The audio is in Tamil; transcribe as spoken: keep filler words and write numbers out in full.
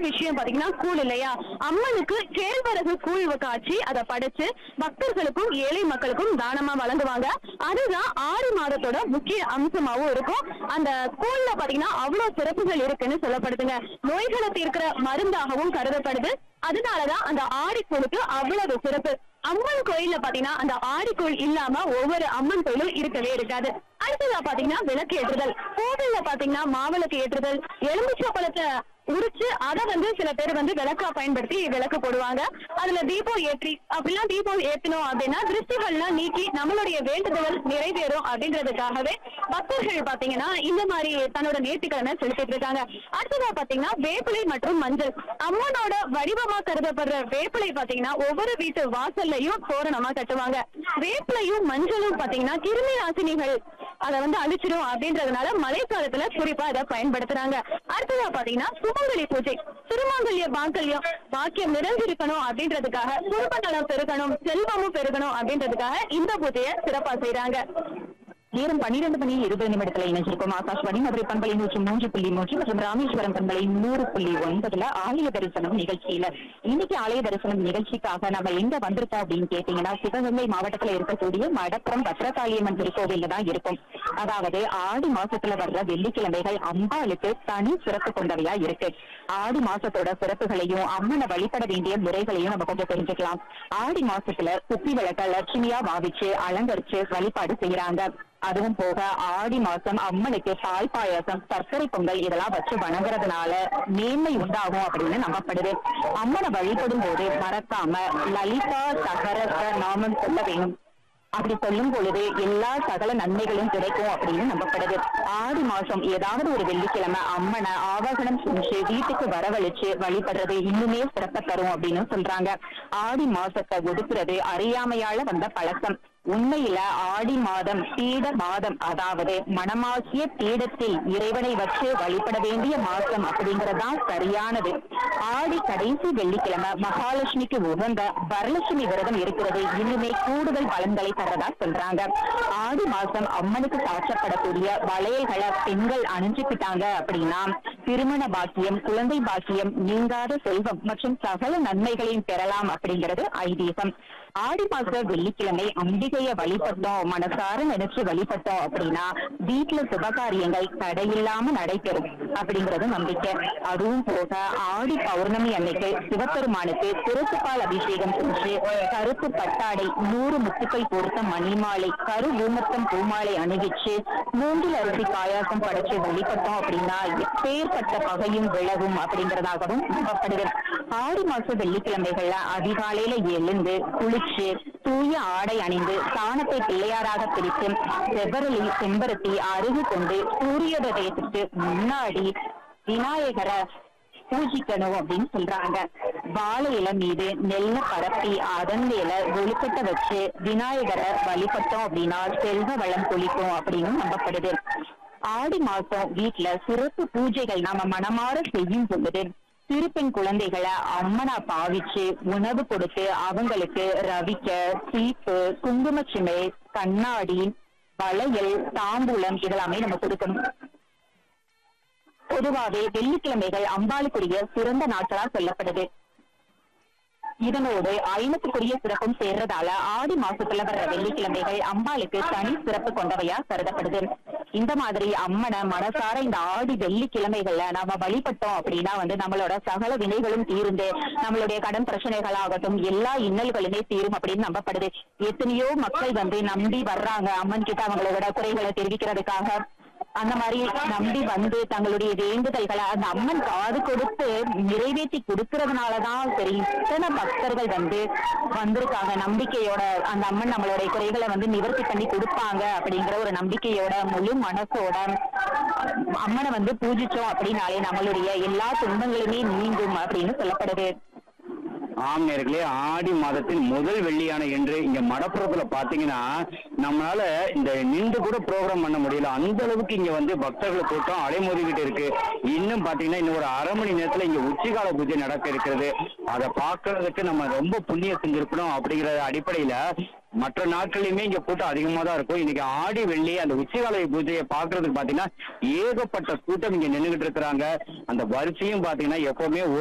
விஷயம் பாத்தீங்கன்னா கூழ் இல்லையா? அம்மனுக்கு கேழ்வரகு கூழ் காய்ச்சி அதை படைச்சு பக்தர்களுக்கும் ஏழை மக்களுக்கும் தானமா வழங்குவாங்க. அதுதான் ஆடி மாதத்தோட முக்கிய அம்சமாவும் இருக்கும். அந்த கூழ்ல பாத்தீங்கன்னா அவ்வளவு சிறப்புகள் இருக்குன்னு சொல்லப்படுதுங்க. நோய்களை தீர்க்கிற மருந்தாகவும் கருதப்படுது. அதனாலதான் அந்த ஆடிக்கூழுக்கு அவ்வளவு சிறப்பு. அம்மன் கோயில்ல பாத்தீங்கன்னா அந்த ஆடிக்கூழ் இல்லாம ஒவ்வொரு அம்மன் கோயிலும் இருக்கவே இருக்காது. அடுத்ததா பாத்தீங்கன்னா விளக்கு ஏற்றுதல். கோவில்ல பாத்தீங்கன்னா மாவிளக்கு ஏற்றுதல், எலுமிச்சை பழத்தை உரிச்சு அதை வந்து சில பேர் வந்து விளக்கா பயன்படுத்தி விளக்கு போடுவாங்க. அதுல தீபம் ஏற்றி அப்படிலாம் தீபம் ஏற்றணும் அப்படின்னா திருஷ்டிகள்லாம் நீக்கி நம்மளுடைய வேண்டுதல் நிறைவேறும் அப்படின்றதுக்காகவே பக்தர்கள் பாத்தீங்கன்னா இந்த மாதிரி தன்னோட நேர்த்திக்கடனை செலுத்திட்டு இருக்காங்க. அடுத்ததா பாத்தீங்கன்னா வேப்பிலை மற்றும் மஞ்சள். அம்மனோட வடிவமா கருதப்படுற வேப்பிலை பாத்தீங்கன்னா ஒவ்வொரு வீட்டு வாசல்லையும் தோரணமா கட்டுவாங்க. வேப்பிலையும் மஞ்சளும் பாத்தீங்கன்னா கிருமி நாசினிகள் அதை வந்து அழிச்சிடும் அப்படின்றதுனால மழைக்காலத்துல குறிப்பா இதை பயன்படுத்துறாங்க. அடுத்ததா பாத்தீங்கன்னா சுமங்கலி பூஜை. திருமாங்கல்ய பாக்கல்யம் பாக்கியம் நிறைஞ்சிருக்கணும் அப்படின்றதுக்காக, குடும்ப நலம் பெருகணும், செல்வமும் பெருகணும் அப்படின்றதுக்காக இந்த பூஜையை சிறப்பா செய்யறாங்க. நேரம் பன்னிரண்டு மணி இருபது நிமிடத்துல இணைஞ்சிருக்கும். ஆகாஷ்வாணி மதுரை பண்பலை நூற்றி மூன்று புள்ளி மூன்று மற்றும் ராமேஸ்வரம் பண்பலை நூறு புள்ளி ஒன்பதுல ஆலய தரிசனம் நிகழ்ச்சியில இன்னைக்கு ஆலய தரிசனம் நிகழ்ச்சிக்காக நம்ம எங்க வந்திருக்கோம் அப்படின்னு கேட்டீங்கன்னா, சிவகங்கை மாவட்டத்துல இருக்கக்கூடிய மடப்புறம் பத்ரகாளியம்மன் திருக்கோவில்ல தான் இருக்கும். அதாவது ஆடி மாசத்துல வர்ற வெள்ளிக்கிழமைகள் அம்பாளுக்கு தனி சிறப்பு கொண்டவையா இருக்கு. ஆடி மாசத்தோட சிறப்புகளையும் அம்மனை வழிபட வேண்டிய முறைகளையும் நம்ம கொஞ்சம் தெரிஞ்சுக்கலாம். ஆடி மாசத்துல குப்பி விளக்க லட்சுமியா பாவிச்சு அலங்கரிச்சு வழிபாடு செய்யறாங்க. அதுவும் போக ஆடி மாசம் அம்மனுக்கு பால் பாயாசம், சர்க்கரை பொங்கல் இதெல்லாம் வச்சு வணங்குறதுனால மேன்மை உண்டாகும் அப்படின்னு நம்பப்படுது. அம்மனை வழிபடும் போது மறக்காம லலிதா சகரச நாமம் சொல்ல வேணும். அப்படி சொல்லும் பொழுது எல்லா சகல நன்மைகளும் கிடைக்கும் அப்படின்னு நம்பப்படுது. ஆடி மாசம் ஏதாவது ஒரு வெள்ளிக்கிழமை அம்மனை ஆவாகனம் செஞ்சு வீட்டுக்கு வரவழைச்சு வழிபடுறது இன்னுமே சிறப்ப தரும் அப்படின்னு சொல்றாங்க. ஆடி மாசத்தை ஒதுக்குறது அறியாமையால வந்த பழக்கம். உண்மையில ஆடி மாதம் பீட மாதம், அதாவது மனமாகிய பீடத்தில் இறைவனை வச்சு வழிபட வேண்டிய மாசம் அப்படிங்கறதுதான் சரியானது. ஆடி கடைசி வெள்ளிக்கிழமை மகாலட்சுமிக்கு உகந்த வரலட்சுமி விரதம் இருக்கிறது இன்னுமே கூடுதல் பலன்களை தரதா சொல்றாங்க. ஆடி மாசம் அம்மனுக்கு சாற்றப்படக்கூடிய வளையல்களை பெண்கள் அணிஞ்சுக்கிட்டாங்க அப்படின்னா திருமண பாக்கியம், குழந்தை பாக்கியம், நீங்காத செல்வம் மற்றும் சகல நன்மைகளையும் பெறலாம் அப்படிங்கிறது ஐதீகம். ஆடி மாச வெள்ளிக்கிழமை அம்பிகைய வழிபட்டோம், மனசார நினைச்சு வழிபட்டோம் அப்படின்னா வீட்டுல சுபகாரியங்கள் தடையில்லாம நடைபெறும் அப்படிங்கறது நம்பிக்கை. அதுவும் போக ஆடி பௌர்ணமி அன்னைக்கு சிவபெருமானுக்கு திருத்துப்பால் அபிஷேகம் செஞ்சு கருப்பு பட்டாடை, நூறு முத்துக்கள் பொறுத்த மணிமாலை, கரு ஊமத்தம் பூமாலை அணிவிச்சு மூங்கில் அரிசி பாயாசம் படைச்சு வழிபட்டோம் அப்படின்னா எப்பேற்பட்ட பகையும் விலகும் அப்படிங்கறதாகவும் நம்பப்படுது. ஆடி மாச வெள்ளிக்கிழமைகள்ல அதிகாலையில எழுந்து குளிச்சு தூய ஆடை அணிந்து சாணத்தை பிள்ளையாராக பிரித்து செவ்வரளி செம்பருத்தி அருகு கொண்டு சூரியோதயத்துக்கு முன்னாடி விநாயகரை பூஜிக்கணும் அப்படின்னு சொல்றாங்க. வாழை இலை மீது நெல்ல பரப்பி அதன் மேல ஒளிக்கட்ட வச்சு விநாயகரை வழிபட்டோம் அப்படின்னா செல்வ வளம் கொளிக்கும் அப்படின்னு நம்பப்படுது. ஆடி மாசம் வீட்டுல சிறப்பு பூஜைகள் நாம மனமாற செய்யும் பொழுது திருப்பெண் குழந்தைகளை அம்மனா பாவிச்சு உணவு கொடுத்து அவங்களுக்கு ரவிக்க, சீப்பு, குங்குமச்சிமை, கண்ணாடி, வளையல், தாம்பூலம் இதெல்லாமே நம்ம கொடுக்கணும். பொதுவாவே வெள்ளிக்கிழமைகள் அம்பாளுக்குரிய சிறந்த நாட்களா சொல்லப்படுது. இதனோடு ஐநத்துக்குரிய சிறப்பும் சேர்றதால ஆடி மாசத்துல வர்ற வெள்ளிக்கிழமைகள் அம்பாளுக்கு தனி சிறப்பு கொண்டவையா கருதப்படுது. இந்த மாதிரி அம்மனை மனசார இந்த ஆடி வெள்ளிக்கிழமைகள்ல நாம வழிபட்டோம் அப்படின்னா வந்து நம்மளோட சகல வினைகளும் தீர்ந்து நம்மளுடைய கடன் பிரச்சனைகள் ஆகட்டும் எல்லா இன்னல்களுமே தீரும் அப்படின்னு நம்பப்படுது. எத்தனையோ மக்கள் வந்து நம்பி வர்றாங்க அம்மன் கிட்ட அவங்களோட குறைகளை தெரிவிக்கிறதுக்காக. அந்த மாதிரி நம்பி வந்து தங்களுடைய வேண்டுதல்களை அந்த அம்மன் காது கொடுத்து நிறைவேற்றி கொடுக்கறதுனாலதான் சரி இத்தனை பக்தர்கள் வந்து வந்திருக்காங்க. நம்பிக்கையோட அந்த அம்மன் நம்மளுடைய குறைகளை வந்து நிவர்த்தி பண்ணி கொடுப்பாங்க அப்படிங்கிற ஒரு நம்பிக்கையோட முழு மனசோட அம்மனை வந்து பூஜிச்சோம் அப்படின்னாலே நம்மளுடைய எல்லா துன்பங்களுமே நீங்கும் அப்படின்னு சொல்லப்படுது. ஆம் நேர்களே, ஆடி மாதத்தின் முதல் வெள்ளியான என்று இங்க மடப்புறத்துல பாத்தீங்கன்னா நம்மளால இந்த நின்று கூட ப்ரோக்ராம் பண்ண முடியல. அந்த அளவுக்கு இங்க வந்து பக்தர்கள் கூட்டம் அலைமோதிக்கிட்டு இருக்கு. இன்னும் பாத்தீங்கன்னா இன்னும் ஒரு அரை மணி நேரத்துல இங்க உச்சிகால பூஜை நடக்க இருக்கிறது. அதை பார்க்கறதுக்கு நம்ம ரொம்ப புண்ணியம் செஞ்சிருக்கணும் அப்படிங்கிற அடிப்படையில மற்ற நாட்களையுமே இங்க கூட்டம் அதிகமா தான் இருக்கும். இன்னைக்கு ஆடி வெள்ளி அந்த உச்சிகால பூஜையை பாக்குறதுக்கு பாத்தீங்கன்னா ஏகப்பட்ட கூட்டம் இங்க நின்றுகிட்டு இருக்கிறாங்க. அந்த வரிசையும் பாத்தீங்கன்னா எப்பவுமே